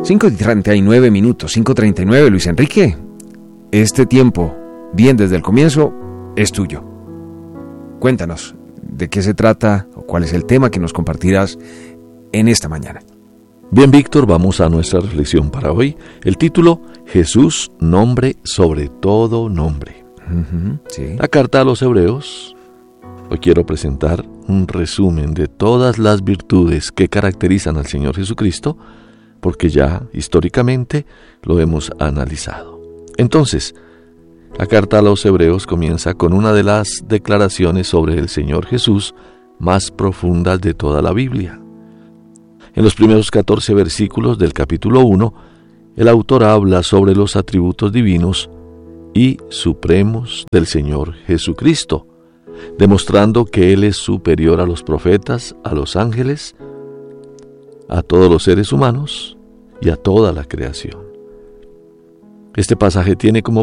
5:39, 5:39, Luis Enrique. Este tiempo, bien desde el comienzo, es tuyo. Cuéntanos de qué se trata o cuál es el tema que nos compartirás en esta mañana. Bien, Víctor, vamos a nuestra reflexión para hoy. El título, Jesús, nombre sobre todo nombre. Sí. La carta a los Hebreos. Hoy quiero presentar un resumen de todas las virtudes que caracterizan al Señor Jesucristo, porque ya históricamente lo hemos analizado. Entonces, la carta a los Hebreos comienza con una de las declaraciones sobre el Señor Jesús más profundas de toda la Biblia. En los primeros 14 versículos del capítulo 1, el autor habla sobre los atributos divinos y supremos del Señor Jesucristo, demostrando que Él es superior a los profetas, a los ángeles, a todos los seres humanos y a toda la creación. Este pasaje tiene como